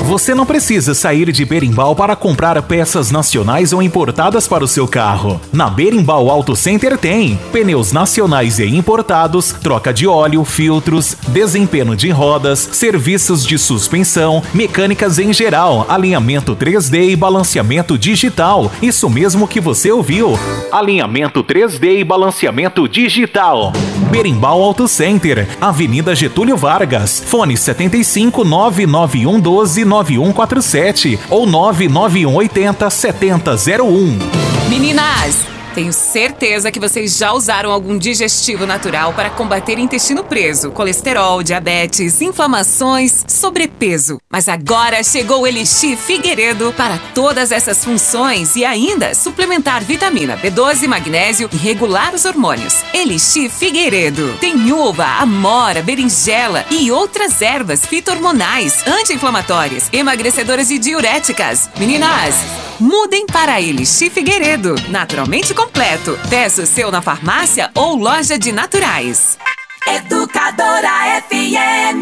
Você não precisa sair de Berimbau para comprar peças nacionais ou importadas para o seu carro. Na Berimbau Auto Center tem pneus nacionais e importados, troca de óleo, filtros, desempenho de rodas, serviços de suspensão, mecânicas em geral, alinhamento 3D e balanceamento digital. Isso mesmo que você ouviu. Alinhamento 3D e balanceamento digital. Berimbau Auto Center, Avenida Getúlio Vargas, fone 75 991 12 9147 ou 991 80 7001. Meninas, tenho certeza que vocês já usaram algum digestivo natural para combater intestino preso, colesterol, diabetes, inflamações, sobrepeso. Mas agora chegou o Elixir Figueiredo para todas essas funções e ainda suplementar vitamina B12, magnésio e regular os hormônios. Elixir Figueiredo tem uva, amora, berinjela e outras ervas fito-hormonais, anti-inflamatórias, emagrecedoras e diuréticas. Meninas, mudem para Elixir Figueiredo, naturalmente completo. Peça o seu na farmácia ou loja de naturais. Educadora FM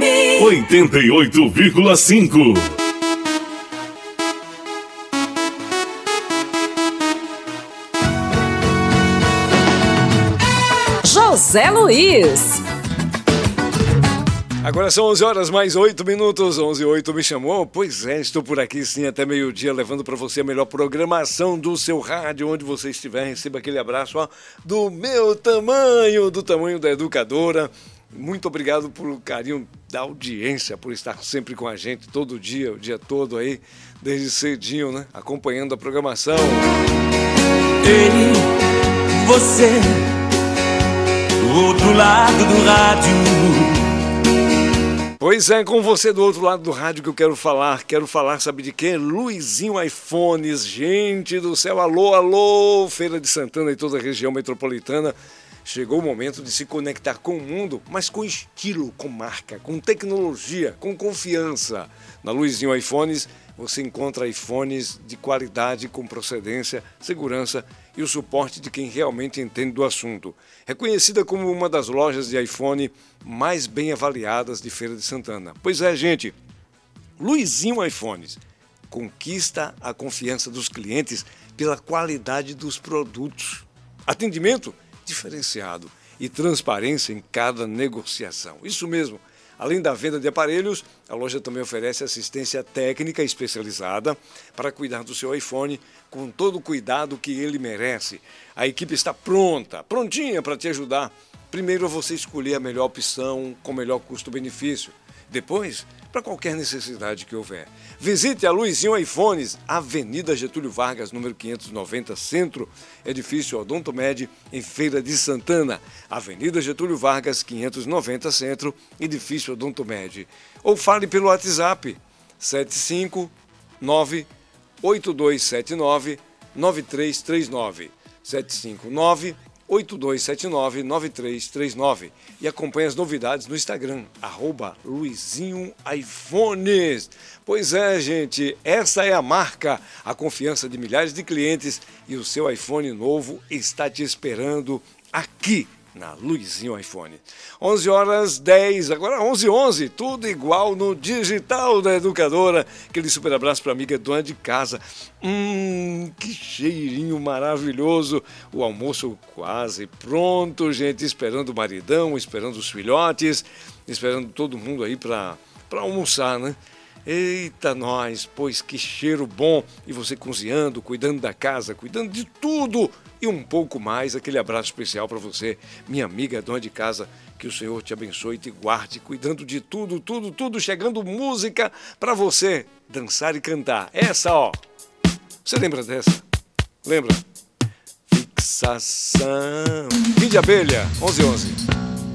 88,5. José Luiz. Agora são 11 horas mais 8 minutos, 11h08 me chamou? Pois é, estou por aqui sim até meio-dia, levando para você a melhor programação do seu rádio, onde você estiver. Receba aquele abraço, ó, do meu tamanho, do tamanho da Educadora. Muito obrigado pelo carinho da audiência, por estar sempre com a gente todo dia, o dia todo aí, desde cedinho, né? Acompanhando a programação. Ei, você, do outro lado do rádio. Pois é, com você do outro lado do rádio que eu quero falar, sabe de quê? Luizinho iPhones, gente do céu, alô, alô, Feira de Santana e toda a região metropolitana. Chegou o momento de se conectar com o mundo, mas com estilo, com marca, com tecnologia, com confiança. Na Luizinho iPhones, você encontra iPhones de qualidade, com procedência, segurança e o suporte de quem realmente entende do assunto. Reconhecida como uma das lojas de iPhone mais bem avaliadas de Feira de Santana. Pois é, gente, Luizinho iPhones conquista a confiança dos clientes pela qualidade dos produtos. Atendimento diferenciado e transparência em cada negociação. Isso mesmo. Além da venda de aparelhos, a loja também oferece assistência técnica especializada para cuidar do seu iPhone com todo o cuidado que ele merece. A equipe está prontinha para te ajudar. Primeiro você escolher a melhor opção com melhor custo-benefício. Depois, para qualquer necessidade que houver. Visite a Luizinho iPhones, Avenida Getúlio Vargas, número 590, Centro, Edifício Odontomed, em Feira de Santana. Avenida Getúlio Vargas, 590, Centro, Edifício Odontomed. Ou fale pelo WhatsApp, 759-8279-9339. 759-8279-9339 e acompanhe as novidades no Instagram, @Luizinho iPhones. Pois é, gente, essa é a marca, a confiança de milhares de clientes e o seu iPhone novo está te esperando aqui na Luizinho iPhone. 11h10, agora 11h11, tudo igual no digital da Educadora. Aquele super abraço para a amiga dona de casa. Que cheirinho maravilhoso. O almoço quase pronto, gente, esperando o maridão, esperando os filhotes, esperando todo mundo aí para almoçar, né? Eita nós, pois que cheiro bom. E você cozinhando, cuidando da casa, cuidando de tudo e um pouco mais. Aquele abraço especial para você, minha amiga dona de casa. Que o Senhor te abençoe e te guarde, cuidando de tudo, tudo, tudo. Chegando música para você dançar e cantar. Essa, ó. Você lembra dessa? Lembra? Fixação. Fim de abelha, 11h11.